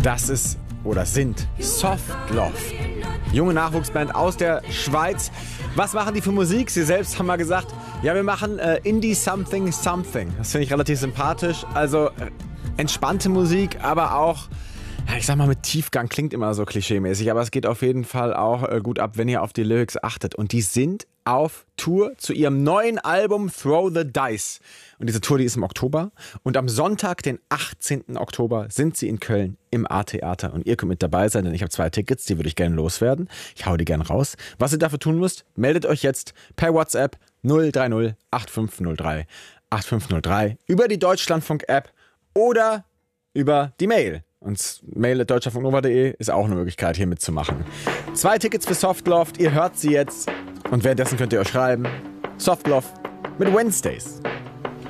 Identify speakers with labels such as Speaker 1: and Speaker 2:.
Speaker 1: Das ist oder sind Softloft. Junge Nachwuchsband aus der Schweiz. Was machen die für Musik? Sie selbst haben mal gesagt, ja, wir machen Indie Something Something. Das finde ich relativ sympathisch. Also entspannte Musik, aber auch, ja, ich sag mal, mit Tiefgang. Klingt immer so klischeemäßig, aber es geht auf jeden Fall auch gut ab, wenn ihr auf die Lyrics achtet. Und die sind auf Tour zu ihrem neuen Album Throw the Dice. Und diese Tour, die ist im Oktober. Und am Sonntag, den 18. Oktober, sind sie in Köln im A-Theater. Und ihr könnt mit dabei sein, denn ich habe 2 Tickets, die würde ich gerne loswerden. Ich hau die gerne raus. Was ihr dafür tun müsst, meldet euch jetzt per WhatsApp 030 8503 8503 über die Deutschlandfunk-App oder über die Mail. Und mail@deutschlandfunknova.de ist auch eine Möglichkeit, hier mitzumachen. 2 Tickets für Softloft, ihr hört sie jetzt. Und währenddessen könnt ihr euch schreiben. Softloft mit Wednesdays.